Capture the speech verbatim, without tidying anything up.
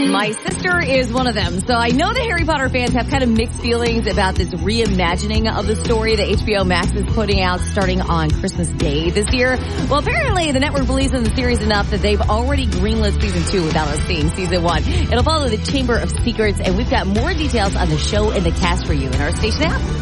My sister is one of them. So I know the Harry Potter fans have kind of mixed feelings about this reimagining of the story that H B O Max is putting out starting on Christmas Day this year. Well, apparently the network believes in the series enough that they've already greenlit season two without us seeing season one. It'll follow the Chamber of Secrets, and we've got more details on the show and the cast for you in our station app.